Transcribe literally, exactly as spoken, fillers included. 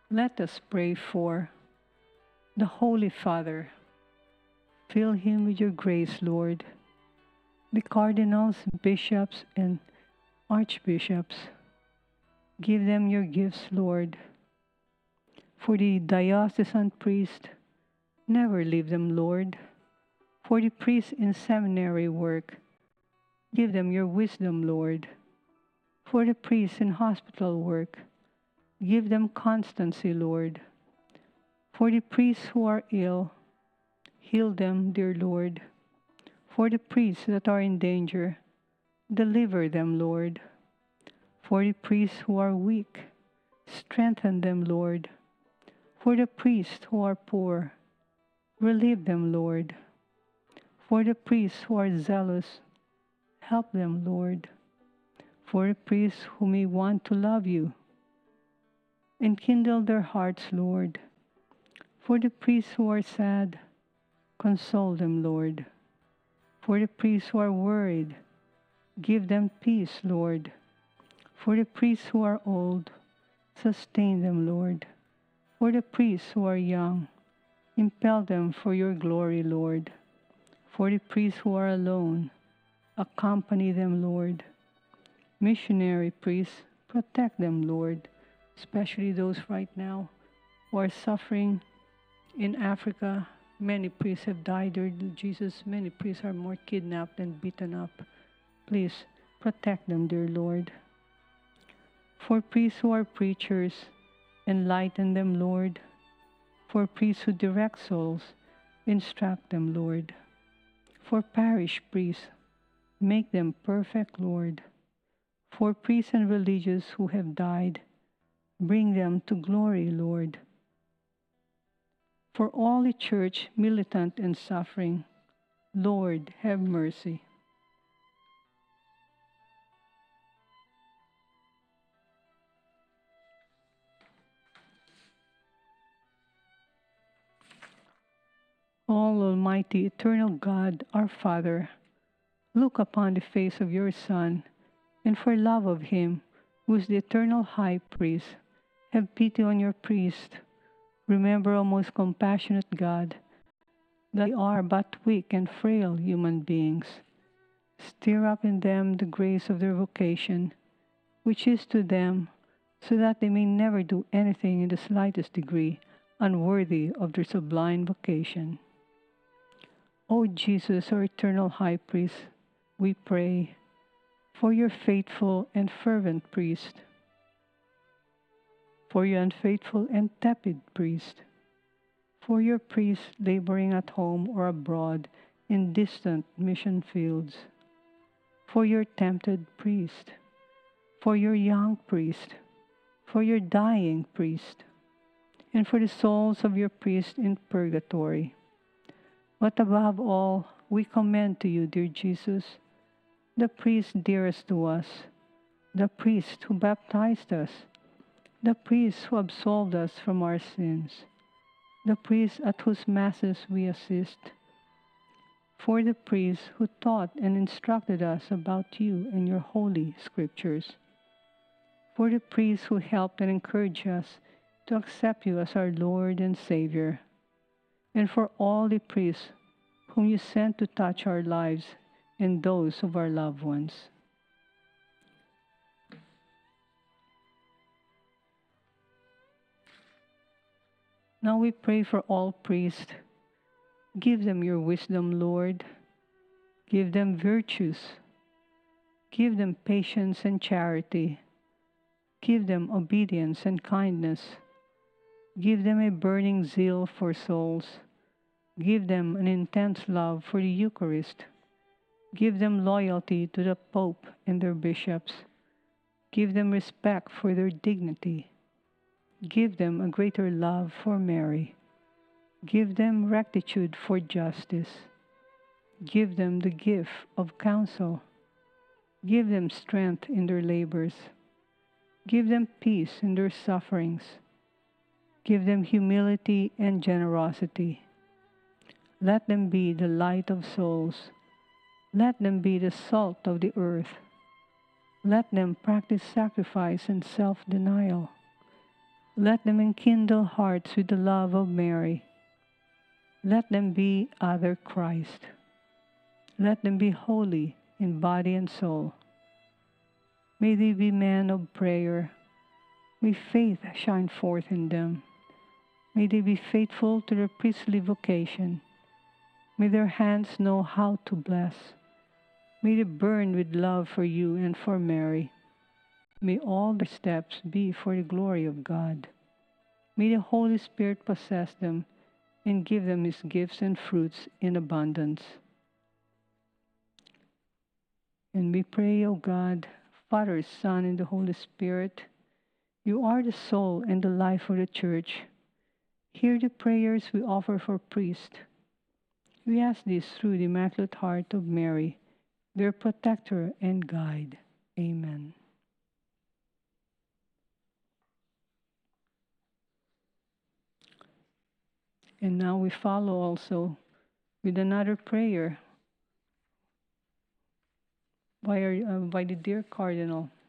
Let us pray for the Holy Father. Fill him with your grace, Lord. The cardinals, bishops, and archbishops, give them your gifts, Lord. For the diocesan priest, never leave them, Lord. For the priests in seminary work, give them your wisdom, Lord. For the priests in hospital work, give them constancy, Lord. For the priests who are ill, heal them, dear Lord. For the priests that are in danger, deliver them, Lord. For the priests who are weak, strengthen them, Lord. For the priests who are poor, relieve them, Lord. For the priests who are zealous, help them, Lord. For the priests who may want to love you, enkindle their hearts, Lord. For the priests who are sad, console them, Lord. For the priests who are worried, give them peace, Lord. For the priests who are old, sustain them, Lord. For the priests who are young, impel them for your glory, Lord. For the priests who are alone, accompany them, Lord. Missionary priests, protect them, Lord, especially those right now who are suffering in Africa. Many priests have died, Lord Jesus. Many priests are more kidnapped and beaten up. Please protect them, dear Lord. For priests who are preachers, enlighten them, Lord. For priests who direct souls, instruct them, Lord. For parish priests, make them perfect, Lord. For priests and religious who have died, bring them to glory, Lord. For all the church militant and suffering, Lord, have mercy. All Almighty, eternal God, our Father, look upon the face of your Son, and for love of him, who is the eternal high priest, have pity on your priest. Remember, O most compassionate God, that they are but weak and frail human beings. Stir up in them the grace of their vocation, which is to them, so that they may never do anything in the slightest degree unworthy of their sublime vocation. O Jesus, our eternal high priest, we pray for your faithful and fervent priest, for your unfaithful and tepid priest, for your priests laboring at home or abroad in distant mission fields, for your tempted priest, for your young priest, for your dying priest, and for the souls of your priests in purgatory. But above all, we commend to you, dear Jesus, the priest dearest to us, the priest who baptized us, the priest who absolved us from our sins, the priest at whose masses we assist, for the priest who taught and instructed us about you and your holy scriptures, for the priest who helped and encouraged us to accept you as our Lord and Savior, and for all the priests whom you sent to touch our lives and those of our loved ones. Now we pray for all priests. Give them your wisdom, Lord. Give them virtues. Give them patience and charity. Give them obedience and kindness. Give them a burning zeal for souls. Give them an intense love for the Eucharist. Give them loyalty to the Pope and their bishops. Give them respect for their dignity. Give them a greater love for Mary. Give them rectitude for justice. Give them the gift of counsel. Give them strength in their labors. Give them peace in their sufferings. Give them humility and generosity. Let them be the light of souls. Let them be the salt of the earth. Let them practice sacrifice and self-denial. Let them enkindle hearts with the love of Mary. Let them be other Christ. Let them be holy in body and soul. May they be men of prayer. May faith shine forth in them. May they be faithful to their priestly vocation. May their hands know how to bless. May they burn with love for you and for Mary. May all their steps be for the glory of God. May the Holy Spirit possess them and give them His gifts and fruits in abundance. And we pray, O God, Father, Son, and the Holy Spirit, you are the soul and the life of the Church. Hear the prayers we offer for priests. We ask this through the Immaculate Heart of Mary, their protector and guide. Amen. And now we follow also with another prayer by, our, uh, by the dear Cardinal